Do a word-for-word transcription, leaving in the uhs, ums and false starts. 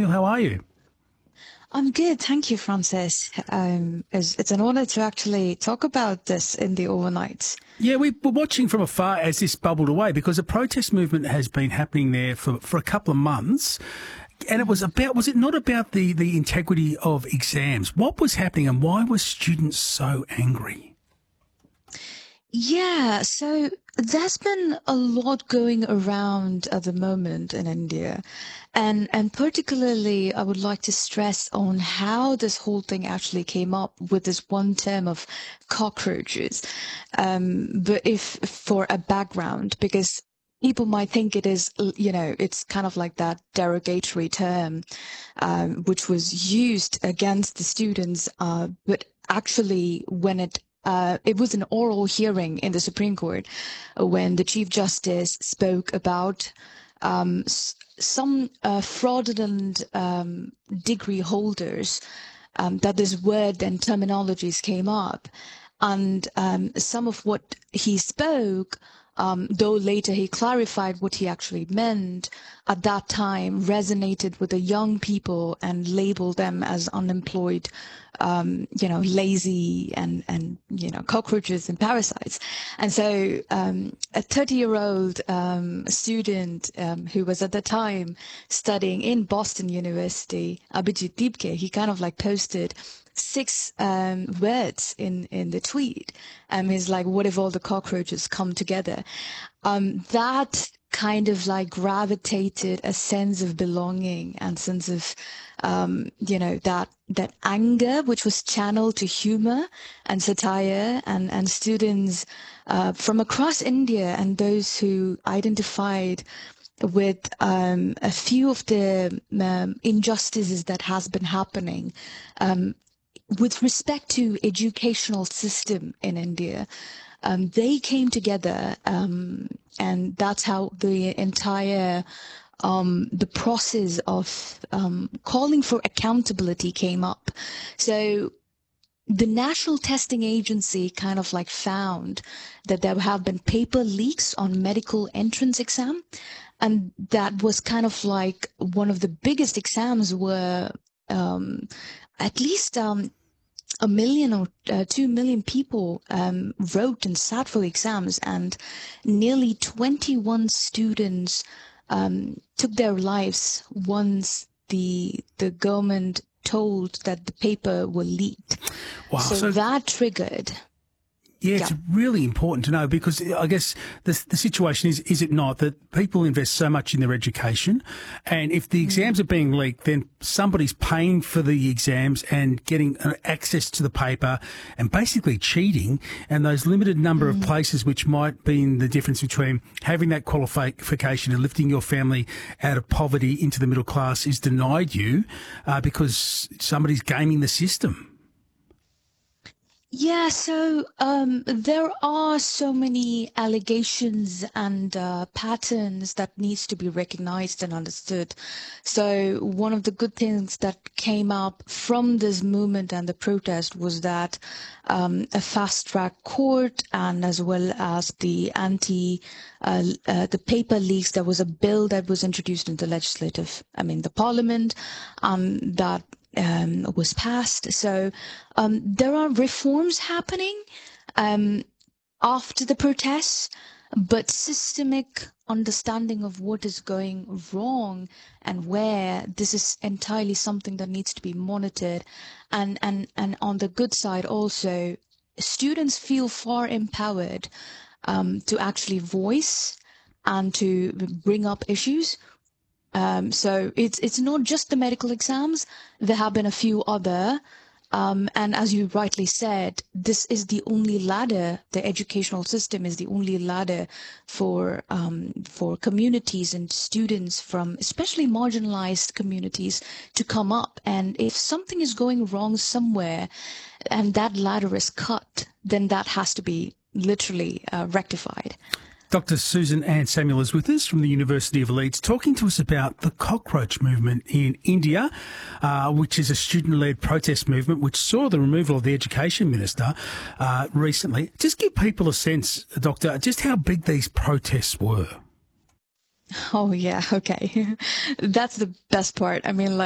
Samuel. How are you? I'm good. Thank you, Francis. Um, it's, it's an honor to actually talk about this in the overnights. Yeah, we were watching from afar as this bubbled away because a protest movement has been happening there for, for a couple of months. And it was about, was it not about the, the integrity of exams? What was happening and why were students so angry? Yeah, so there's been a lot going around at the moment in India. And and particularly, I would like to stress on how this whole thing actually came up with this one term of cockroaches. Um, but if for a background, because people might think it is, you know, it's kind of like that derogatory term, um, which was used against the students. Uh, but actually, when it Uh, it was an oral hearing in the Supreme Court when the Chief Justice spoke about um, s- some uh, fraudulent um, degree holders, um, that this word and terminologies came up. And um, some of what he spoke, um, though later he clarified what he actually meant, at that time resonated with the young people and labeled them as unemployed, um, you know, lazy and, and, you know, cockroaches and parasites. And so um, a thirty-year-old um, student um, who was at the time studying in Boston University, Abhijit Deepke, he kind of like posted six um, words in, in the tweet. Um, he's like, what if all the cockroaches come together? Um, that kind of like gravitated a sense of belonging and sense of, um, you know, that that anger, which was channeled to humor and satire, and, and students uh, from across India and those who identified with um, a few of the um, injustices that has been happening um, with respect to educational system in India. Um, they came together, um, and that's how the entire um, the process of um, calling for accountability came up. So the National Testing Agency kind of like found that there have been paper leaks on medical entrance exam, and that was kind of like one of the biggest exams where um, at least um, a million or uh, two million people um, wrote and sat for the exams, and nearly twenty-one students um, took their lives once the the government told that the paper were leaked. Wow. So, So, that triggered. yeah, it's Yeah. really important to know because I guess the, the situation is, is it not, that people invest so much in their education, and if the exams are being leaked, then somebody's paying for the exams and getting uh, access to the paper and basically cheating, and those limited number of places which might be the difference between having that qualification and lifting your family out of poverty into the middle class is denied you uh, because somebody's gaming the system. Yeah, so um, there are so many allegations and uh, patterns that needs to be recognized and understood. So one of the good things that came up from this movement and the protest was that um, a fast-track court, and as well as the anti, uh, uh, the paper leaks, there was a bill that was introduced in the legislative, I mean the parliament, um, that Um, was passed. So um, there are reforms happening um, after the protests, but systemic understanding of what is going wrong and where, this is entirely something that needs to be monitored. And, and, and on the good side also, students feel far empowered um, to actually voice and to bring up issues. Um, so it's it's not just the medical exams. There have been a few other, um, and as you rightly said, this is the only ladder. The educational system is the only ladder for um, for communities and students from especially marginalized communities to come up. And if something is going wrong somewhere, and that ladder is cut, then that has to be literally uh, rectified. Doctor Susan Ann Samuel is with us from the University of Leeds, talking to us about the cockroach movement in India, uh, which is a student-led protest movement which saw the removal of the Education Minister uh, recently. Just give people a sense, Doctor, just how big these protests were. Oh, yeah. Okay. That's the best part. I mean, like,